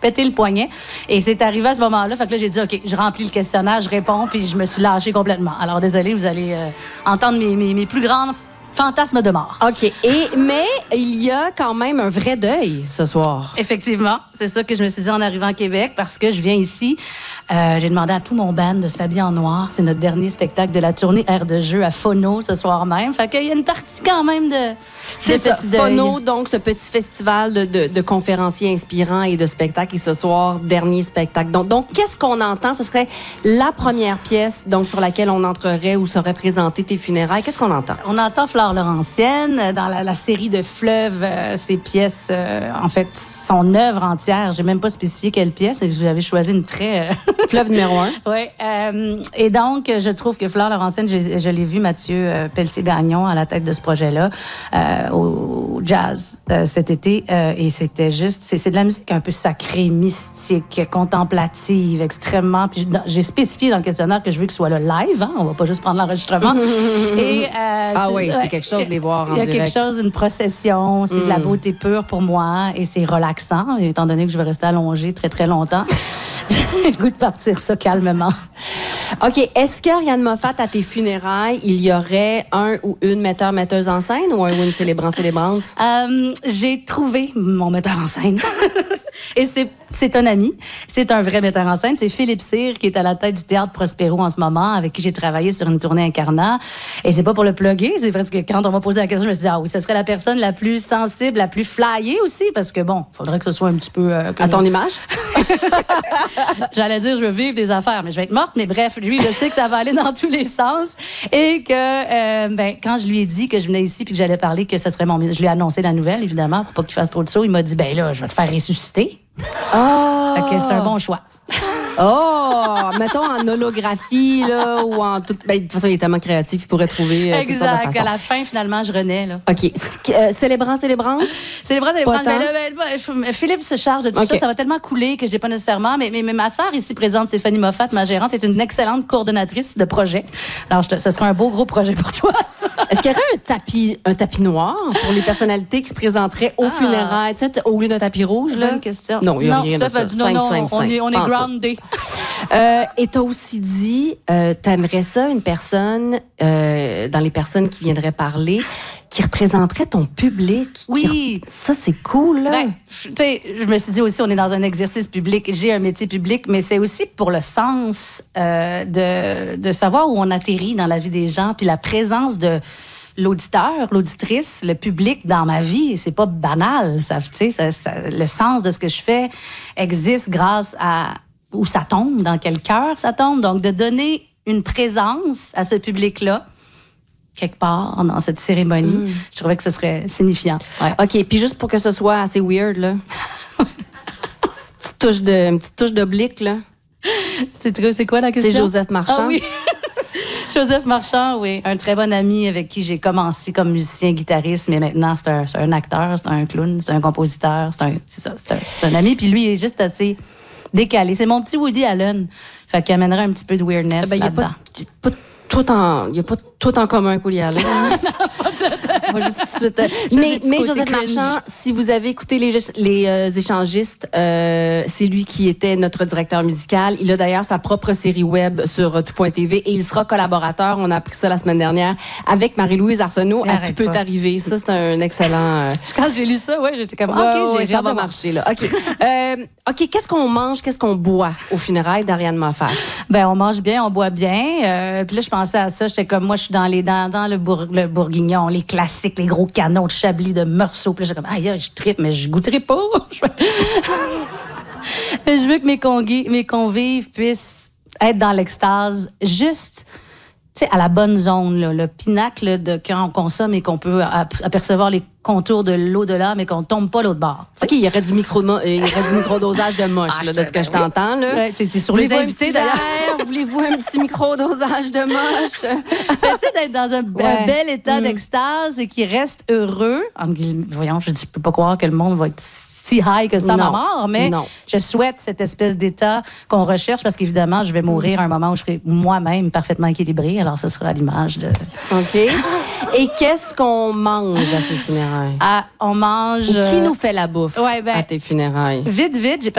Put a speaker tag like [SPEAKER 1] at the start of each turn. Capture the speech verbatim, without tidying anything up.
[SPEAKER 1] pété le poignet. Et c'est arrivé à ce moment-là. Fait que là, j'ai dit, OK, je remplis le questionnaire, je réponds, puis je me suis lâchée complètement. Alors, désolé, vous allez euh, entendre mes, mes, mes plus grandes fantasmes de mort.
[SPEAKER 2] OK. Et, mais il y a quand même un vrai deuil ce soir.
[SPEAKER 1] Effectivement. C'est ça que je me suis dit en arrivant à Québec, parce que je viens ici. Euh, j'ai demandé à tout mon band de s'habiller en noir. C'est notre dernier spectacle de la tournée Air de jeu à Phono ce soir même. Fait qu'il y a une partie quand même de,
[SPEAKER 2] C'est
[SPEAKER 1] de
[SPEAKER 2] ça.
[SPEAKER 1] petit deuil.
[SPEAKER 2] Phono, donc, ce petit festival de, de, de conférenciers inspirants et de spectacles. Et ce soir, dernier spectacle. Donc, donc qu'est-ce qu'on entend? Ce serait la première pièce donc, sur laquelle on entrerait ou serait présentée tes funérailles. Qu'est-ce qu'on entend?
[SPEAKER 1] On entend Flore Laurentienne dans la, la série de Fleuves. Euh, ses pièces, euh, en fait, son œuvre entière. J'ai même pas spécifié quelle pièce. J'avais choisi une très... Euh...
[SPEAKER 2] Fleuve numéro un.
[SPEAKER 1] Oui. Euh, et donc, je trouve que Flore Laurentienne, je, je l'ai vu, Mathieu euh, Pelletier-Gagnon, à la tête de ce projet-là, euh, au, au jazz euh, cet été. Euh, et c'était juste... C'est, c'est de la musique un peu sacrée, mystique, contemplative, extrêmement... Puis j'ai spécifié dans le questionnaire que je veux que ce soit le live. Hein? On va pas juste prendre l'enregistrement. et, euh,
[SPEAKER 2] ah oui, c'est
[SPEAKER 1] ouais,
[SPEAKER 2] quelque chose de les voir en
[SPEAKER 1] direct. Il y a
[SPEAKER 2] direct.
[SPEAKER 1] quelque chose, une procession. C'est mm. de la beauté pure pour moi. Et c'est relaxant, étant donné que je vais rester allongée très, très longtemps. J'ai le goût de partir ça calmement.
[SPEAKER 2] OK. Est-ce qu'Ariane Moffat, à tes funérailles, il y aurait un ou une metteur, metteuse en scène ou un ou une célébrant, célébrante?
[SPEAKER 1] Euh, j'ai trouvé mon metteur en scène. Et c'est, c'est un ami. C'est un vrai metteur en scène. C'est Philippe Cyr, qui est à la tête du Théâtre Prospero en ce moment, avec qui j'ai travaillé sur une tournée Incarnat. Et c'est pas pour le plugger. C'est parce que quand on m'a posé la question, je me suis dit, ah oui, ce serait la personne la plus sensible, la plus flyée aussi, parce que bon, il faudrait que ce soit un petit peu... Euh,
[SPEAKER 2] à ton image?
[SPEAKER 1] J'allais dire, je veux vivre des affaires, mais je vais être morte. Mais bref, lui, je sais que ça va aller dans tous les sens. Et que, euh, ben, quand je lui ai dit que je venais ici puis que j'allais parler, que ce serait mon... Je lui ai annoncé la nouvelle, évidemment, pour pas qu'il fasse trop de saut. Il m'a dit, ben là, je vais te faire ressusciter.
[SPEAKER 2] Oh!
[SPEAKER 1] Fait que c'est un bon choix.
[SPEAKER 2] Oh! Mettons en holographie, là, ou en toute... Ben, de toute façon, il est tellement créatif, il pourrait trouver... Euh,
[SPEAKER 1] exact. À la fin, finalement, je renais, là.
[SPEAKER 2] OK. Euh, célébrant, célébrante?
[SPEAKER 1] Célébrant, célébrante. Ben là, ben, Philippe se charge de tout okay. ça. Ça va tellement couler que je n'ai pas nécessairement... Mais, mais, mais ma sœur, ici présente, Stéphanie Moffat, ma gérante, est une excellente coordonnatrice de projet. Alors, je te, ce sera un beau, gros projet pour toi, ça.
[SPEAKER 2] Est-ce qu'il y aurait un tapis, un tapis noir pour les personnalités qui se présenteraient aux ah. funérailles, tu sais, au lieu d'un tapis rouge, là?
[SPEAKER 1] Bonne question.
[SPEAKER 2] Non, il n'y a non, rien de ça.
[SPEAKER 1] Non, simple, non, simple, on, simple. Est, on est groundé.
[SPEAKER 2] Euh, et t'as aussi dit, euh, t'aimerais ça, une personne, euh, dans les personnes qui viendraient parler, qui représenterait ton public.
[SPEAKER 1] Oui.
[SPEAKER 2] Qui... Ça, c'est cool, là.
[SPEAKER 1] Ben, tu sais, je me suis dit aussi, on est dans un exercice public. J'ai un métier public, mais c'est aussi pour le sens euh, de, de savoir où on atterrit dans la vie des gens, puis la présence de l'auditeur, l'auditrice, le public dans ma vie. C'est pas banal. Ça, tu sais, ça, ça, le sens de ce que je fais existe grâce à où ça tombe, dans quel cœur ça tombe. Donc, de donner une présence à ce public-là, quelque part, dans cette cérémonie, mm. je trouvais que ce serait signifiant.
[SPEAKER 2] Ouais. OK, puis juste pour que ce soit assez weird, là, petite touche de, une petite touche d'oblique, là.
[SPEAKER 1] C'est, c'est quoi la question?
[SPEAKER 2] C'est Joseph Marchand.
[SPEAKER 1] Ah oui. Joseph Marchand, oui. Un très bon ami avec qui j'ai commencé comme musicien, guitariste, mais maintenant, c'est un, c'est un acteur, c'est un clown, c'est un compositeur, c'est un, c'est ça, c'est un, c'est un ami. Puis lui, il est juste assez... décalé. C'est mon petit Woody Allen. Fait qu'il amènerait un petit peu de weirdness
[SPEAKER 2] ben,
[SPEAKER 1] là-dedans.
[SPEAKER 2] Il n'y a pas tout en, il y a pas tout en commun avec Woody Allen. Moi, juste tout de suite. Euh, mais, mais Joseph cringe. Marchand, si vous avez écouté les, les euh, échangistes, euh, c'est lui qui était notre directeur musical. Il a d'ailleurs sa propre série web sur euh, tout point t v et il sera collaborateur, on a appris ça la semaine dernière, avec Marie-Louise Arsenault à Tout peut arriver. Ça, c'est un excellent... Euh...
[SPEAKER 1] Quand j'ai lu ça, ouais, j'étais comme,
[SPEAKER 2] ouais,
[SPEAKER 1] OK,
[SPEAKER 2] ouais,
[SPEAKER 1] j'ai
[SPEAKER 2] ça va marcher, là. OK. euh, OK, qu'est-ce qu'on mange, qu'est-ce qu'on boit aux funérailles d'Ariane Moffat?
[SPEAKER 1] Ben, on mange bien, on boit bien. Euh, puis là, je pensais à ça, j'étais comme, moi, je suis dans, les, dans, dans le, bourg, le bourguignon, les classiques, les gros canons de Chablis, de Meursault. Puis là, j'étais comme, aïe, je trippe, mais je goûterai pas. Mais je veux que mes, conguis, mes convives puissent être dans l'extase, juste, tu sais, à la bonne zone, là, le pinacle de quand on consomme et qu'on peut apercevoir les contours de l'au-delà, mais qu'on ne tombe pas l'autre bord. T'sais.
[SPEAKER 2] OK, il y aurait du micro il y aurait du microdosage de moche, ah, là, de ce que ben je t'entends. Là.
[SPEAKER 1] Ouais, t'es, t'es sur les invités, d'ailleurs.
[SPEAKER 2] Voulez-vous un petit microdosage de moche?
[SPEAKER 1] Ben, tu sais, d'être dans un, ouais. un bel état mm. d'extase et qui reste heureux. En, voyons, je ne peux pas croire que le monde va être si high que ça, non, ma mort, mais non. Je souhaite cette espèce d'état qu'on recherche parce qu'évidemment, je vais mourir à un moment où je serai moi-même parfaitement équilibrée, alors ce sera à l'image de...
[SPEAKER 2] OK. Et qu'est-ce qu'on mange à ces funérailles?
[SPEAKER 1] Ah, on mange...
[SPEAKER 2] Ou qui nous fait la bouffe
[SPEAKER 1] ouais, ben,
[SPEAKER 2] à tes funérailles?
[SPEAKER 1] Vite, vite, j'ai